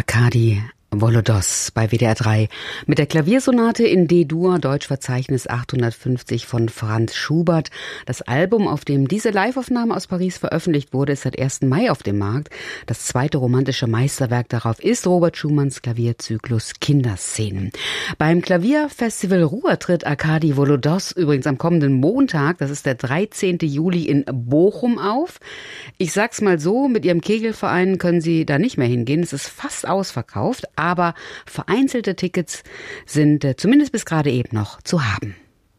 Arkadi Volodos bei WDR 3 mit der Klaviersonate in D-Dur, Deutschverzeichnis 850 von Franz Schubert. Das Album, auf dem diese Liveaufnahme aus Paris veröffentlicht wurde, ist seit 1. Mai auf dem Markt. Das zweite romantische Meisterwerk darauf ist Robert Schumanns Klavierzyklus Kinderszenen. Beim Klavierfestival Ruhr tritt Arkadi Volodos übrigens am kommenden Montag, das ist der 13. Juli in Bochum auf. Ich sag's mal so, mit Ihrem Kegelverein können Sie da nicht mehr hingehen. Es ist fast ausverkauft. Aber vereinzelte Tickets sind zumindest bis gerade eben noch zu haben.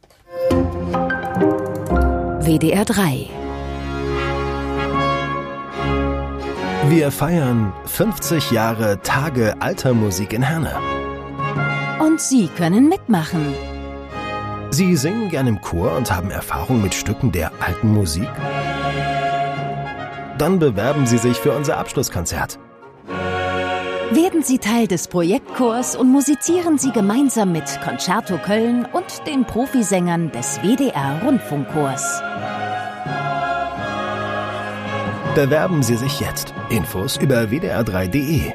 WDR 3. Wir feiern 50 Jahre Tage alter Musik in Herne. Und Sie können mitmachen. Sie singen gern im Chor und haben Erfahrung mit Stücken der alten Musik? Dann bewerben Sie sich für unser Abschlusskonzert. Werden Sie Teil des Projektchors und musizieren Sie gemeinsam mit Concerto Köln und den Profisängern des WDR Rundfunkchors. Bewerben Sie sich jetzt. Infos über wdr3.de.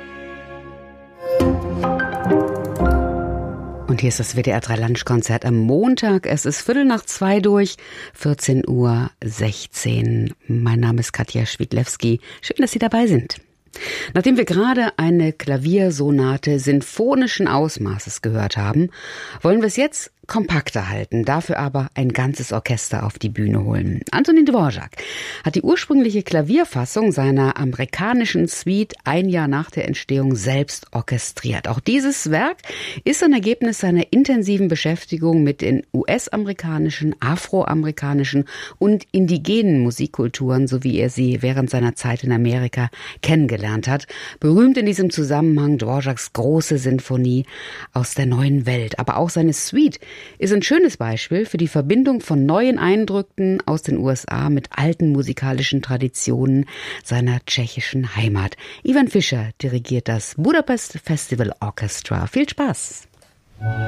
Und hier ist das WDR 3 Lunchkonzert am Montag. Es ist 1:15 durch, 14:16 Uhr. Mein Name ist Katja Schwidlewski. Schön, dass Sie dabei sind. Nachdem wir gerade eine Klaviersonate sinfonischen Ausmaßes gehört haben, wollen wir es jetzt kompakter halten, dafür aber ein ganzes Orchester auf die Bühne holen. Antonín Dvořák hat die ursprüngliche Klavierfassung seiner amerikanischen Suite ein Jahr nach der Entstehung selbst orchestriert. Auch dieses Werk ist ein Ergebnis seiner intensiven Beschäftigung mit den US-amerikanischen, afroamerikanischen und indigenen Musikkulturen, so wie er sie während seiner Zeit in Amerika kennengelernt hat. Berühmt in diesem Zusammenhang Dvořáks große Sinfonie aus der neuen Welt, aber auch seine Suite ist ein schönes Beispiel für die Verbindung von neuen Eindrücken aus den USA mit alten musikalischen Traditionen seiner tschechischen Heimat. Ivan Fischer dirigiert das Budapest Festival Orchestra. Viel Spaß!